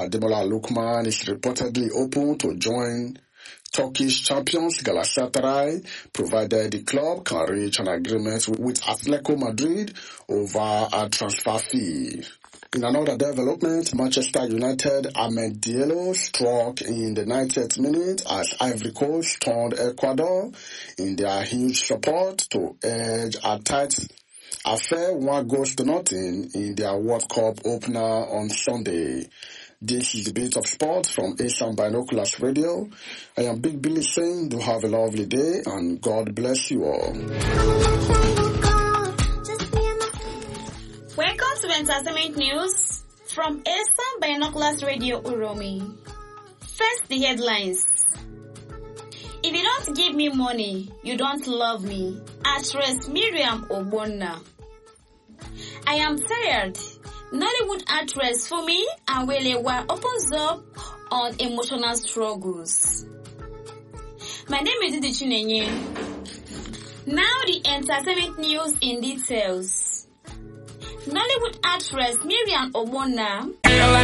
Ademola Lookman is reportedly open to join Turkish champions Galatasaray, provided the club can reach an agreement with Atletico Madrid over a transfer fee. In another development, Manchester United Ahmed Diallo struck in the 90th minute as Ivory Coast turned Ecuador in their huge support to edge a tight affair 1-0 in their World Cup opener on Sunday. This is the Bit of Sport from Asian Binoculars Radio. I am Big Billy saying do have a lovely day and God bless you all. Welcome to Entertainment News from Asian Binoculars Radio Uromi. First, the headlines. If you don't give me money, you don't love me. Actress Miriam Ogbonna. I am tired. Nollywood actress Fumi Awelewa opens up on emotional struggles. My name is Didi Chinenye. Now the entertainment news in details. Nollywood actress Miriam Ogbonna